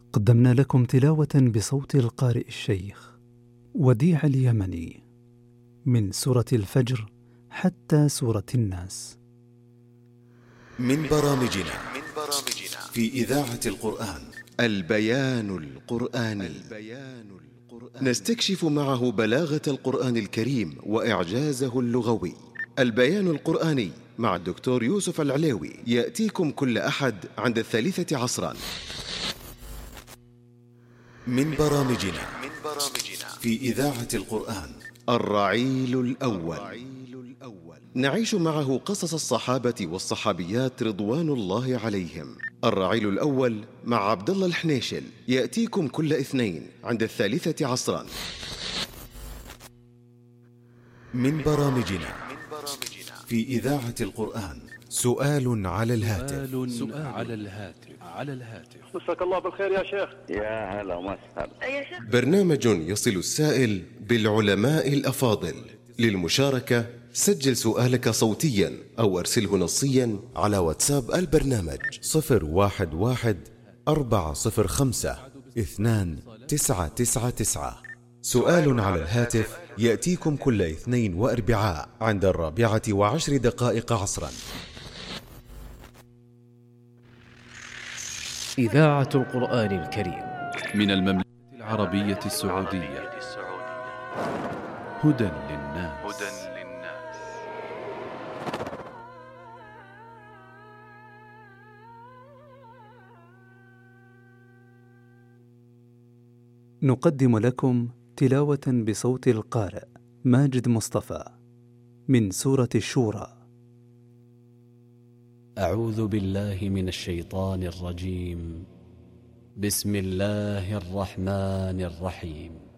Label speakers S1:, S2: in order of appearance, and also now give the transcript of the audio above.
S1: قدمنا لكم تلاوة بصوت القارئ الشيخ وديع اليمني من سورة الفجر حتى سورة الناس.
S2: من برامجنا في إذاعة القرآن البيان القرآني. نستكشف معه بلاغة القرآن الكريم وإعجازه اللغوي. البيان القرآني مع الدكتور يوسف العليوي يأتيكم كل أحد عند 3 عصرا. من برامجنا في إذاعة القرآن الرعيل الأول. نعيش معه قصص الصحابة والصحابيات رضوان الله عليهم. الرعيل الأول مع عبد الله الحنيشل يأتيكم كل اثنين عند 3 عصرا. من برامجنا في إذاعة القرآن سؤال على الهاتف.
S3: مساك الله بالخير يا شيخ.
S4: يا هلا ومسهلا
S3: يا شيخ.
S2: برنامج يصل السائل بالعلماء الأفاضل. للمشاركة سجل سؤالك صوتيا أو أرسله نصيا على واتساب البرنامج 011-405-2999. سؤال على الهاتف يأتيكم كل اثنين وأربعاء عند 4:10 عصرا.
S5: إذاعة القرآن الكريم
S6: من المملكة العربية السعودية. هدى للناس.
S1: نقدم لكم تلاوة بصوت القارئ ماجد مصطفى من سورة الشورى.
S5: أعوذ بالله من الشيطان الرجيم. بسم الله الرحمن الرحيم.